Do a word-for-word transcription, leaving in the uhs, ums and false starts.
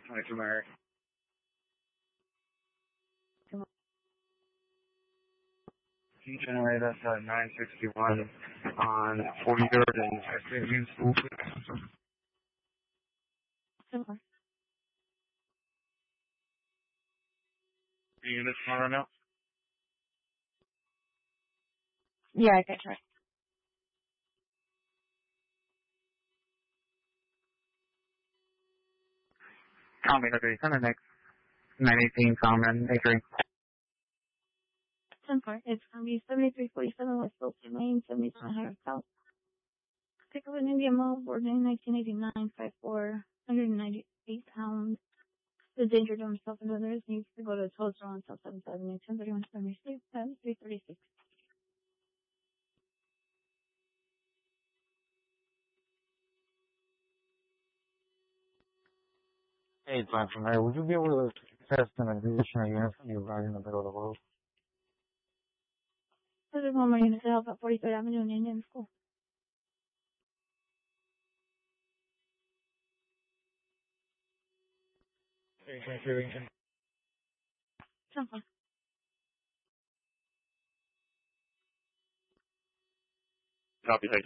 twenty-two Mary. Can you generate us at nine sixty-one on forty-third and Xavier School, please? Sure. The units tomorrow now? Yeah, I can try. Common, okay, send the next nine eighteen common, entering. ten four. It's going to be seventy-three forty-seven West Wilson Lane, seventy-seven hundred South. Pick up an India Mall, born in nineteen eighty-nine, five four, one hundred ninety-eight pounds. The danger to himself and others needs to go to the toll on South seventh Avenue, ten thirty-one seventy-six, three thirty-six. Hey, John from there. Would you be able to test an additional unit from you right in the middle of the road? There's one more unit to help at forty-third Avenue in Indian School. three twenty-three Lincoln. ten four. Copy, thank you.